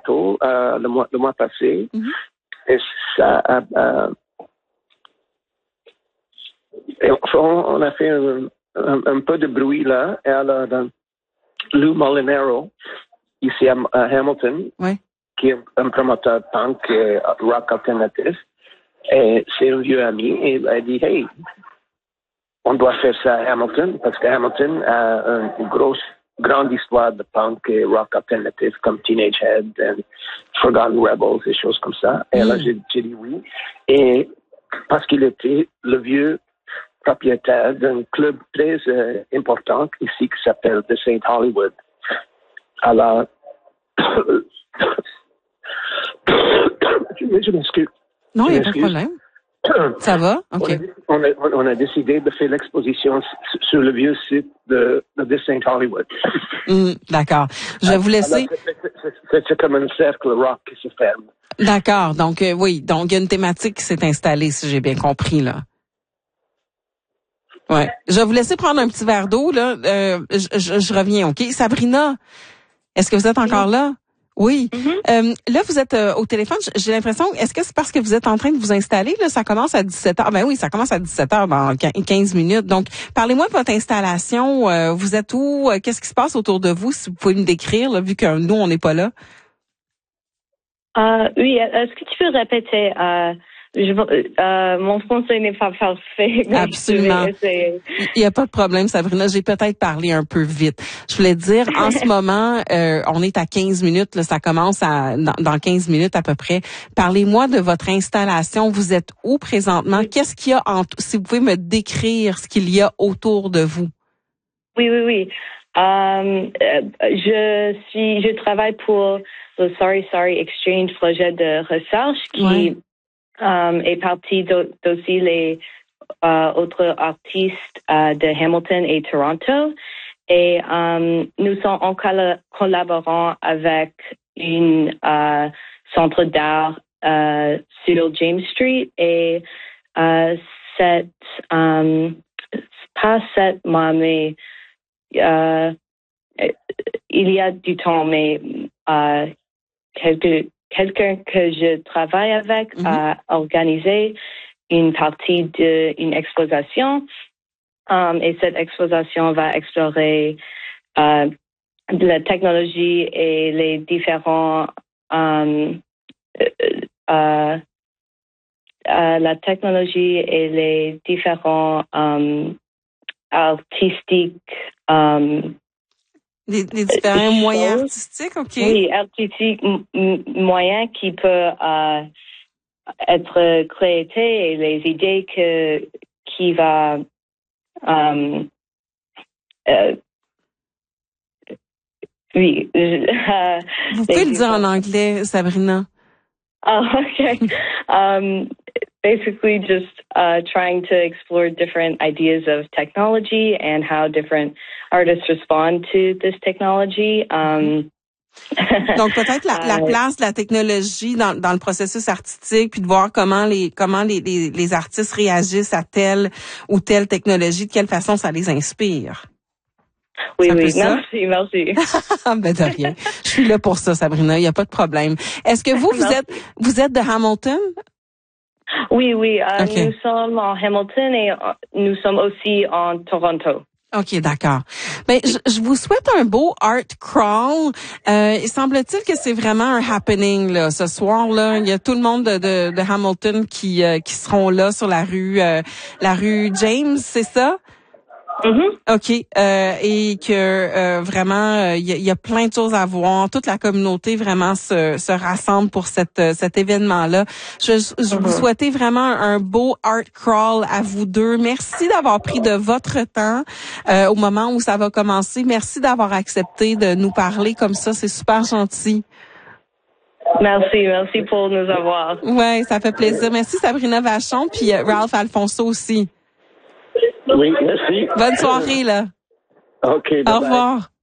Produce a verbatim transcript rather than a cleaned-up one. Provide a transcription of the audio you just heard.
Toronto euh, le mois le mois passé. Mm-hmm. Et ça a, euh, et on a fait un, un, un peu de bruit là. Et alors, euh, Lou Molinaro, ici à, à Hamilton, oui. qui est un promoteur punk et rock alternatif, et c'est un vieux ami, et il a dit, hey, on doit faire ça à Hamilton, parce que Hamilton a une grosse, grande histoire de punk et rock alternatif, comme Teenage Head et Forgotten Rebels, des choses comme ça. Et mm. là, j'ai, j'ai dit oui. Et parce qu'il était le vieux propriétaire d'un club très euh, important ici qui s'appelle The Saint Hollywood. Alors, je m'excuse. Non, il n'y a pas de problème. Ça va? OK. On a, on, a, on a décidé de faire l'exposition sur le vieux site de, de Saint Hollywood. Mm, d'accord. Je vais vous laisser. Alors, c'est, c'est, c'est, c'est comme un cercle rock qui se ferme. D'accord. Donc, euh, oui. Donc, il y a une thématique qui s'est installée, si j'ai bien compris, là. Ouais. Je vais vous laisser prendre un petit verre d'eau, là. Euh, je, je, je reviens, OK? Sabrina, est-ce que vous êtes encore là? Oui. Mm-hmm. Euh, là, vous êtes euh, au téléphone. J'ai l'impression, est-ce que c'est parce que vous êtes en train de vous installer? Là, ça commence à dix-sept heures. Ben oui, ça commence à dix-sept heures dans quinze minutes. Donc, parlez-moi de votre installation. Euh, vous êtes où? Qu'est-ce qui se passe autour de vous? Si vous pouvez me décrire, là, vu que nous, on n'est pas là. Euh, oui, est-ce que tu peux répéter? Euh, je, euh, mon français n'est pas parfait. Absolument. Il n'y a pas de problème, Sabrina. J'ai peut-être parlé un peu vite. Je voulais dire, en ce moment, euh, on est à quinze minutes. Là, ça commence à dans, dans quinze minutes à peu près. Parlez-moi de votre installation. Vous êtes où présentement? Qu'est-ce qu'il y a en, si vous pouvez me décrire ce qu'il y a autour de vous? Oui, oui, oui. Um, je suis, je travaille pour le Sorry Sorry Exchange, projet de recherche qui oui. um, est parti d'aussi les uh, autres artistes uh, de Hamilton et Toronto. Et um, nous sommes en coll- collaborant avec une uh, centre d'art uh, sur James Street et uh, cette, um, pas cette, mais Uh, il y a du temps, mais uh, quelque, quelqu'un que je travaille avec mm-hmm. a organisé une partie d'une exposition um, et cette exposition va explorer uh, la technologie et les différents um, uh, uh, la technologie et les différents um, artistiques Um, les, les différents choses, moyens artistiques, OK? Oui, artistiques, m- m- moyens qui peuvent euh, être créés et les idées que qui va um, euh, oui. Euh, Vous pouvez le dire en anglais, Sabrina. Oh, okay. um, basically just uh, trying to explore different ideas of technology and how different artists respond to this technology. Um, Donc peut-être la, la place de la technologie dans, dans le processus artistique, puis de voir comment les comment les, les, les artistes réagissent à telle ou telle technologie, de quelle façon ça les inspire. Oui, oui, merci, merci. Ben de rien. Je suis là pour ça, Sabrina, il n'y a pas de problème. Est-ce que vous, vous êtes vous êtes de Hamilton? Oui, oui, euh, okay. Nous sommes en Hamilton et nous sommes aussi en Toronto. OK, d'accord. Ben, je, je vous souhaite un beau art crawl. Euh, il semble-t-il que c'est vraiment un happening là ce soir là. Il y a tout le monde de, de, de Hamilton qui euh, qui seront là sur la rue euh, la rue James, c'est ça? Mm-hmm. OK. Euh, et que euh, vraiment, il euh, y, y a plein de choses à voir. Toute la communauté vraiment se, se rassemble pour cette, cet événement-là. Je, je mm-hmm. vous souhaite vraiment un beau art crawl à vous deux. Merci d'avoir pris de votre temps euh, au moment où ça va commencer. Merci d'avoir accepté de nous parler comme ça. C'est super gentil. Merci, merci pour nous avoir. Ouais, ça fait plaisir. Merci Sabrina Vachon puis euh, Ralph Alfonso aussi. Oui, merci. Bonne soirée, là. OK. Au revoir.